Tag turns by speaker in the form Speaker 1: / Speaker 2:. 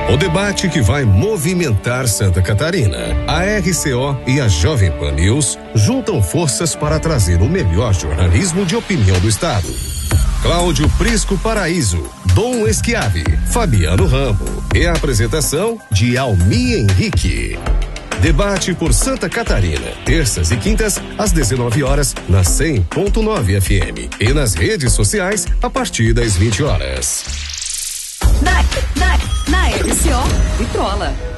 Speaker 1: O debate que vai movimentar Santa Catarina. A RCO e a Jovem Pan News juntam forças para trazer o melhor jornalismo de opinião do estado. Cláudio Prisco Paraíso, Dom Esquiave, Fabiano Rambo e a apresentação de Almi Henrique. Debate por Santa Catarina, terças e quintas às 19 horas na 100.9 FM e nas redes sociais a partir das 20 horas.
Speaker 2: Na RCO, Vitrola.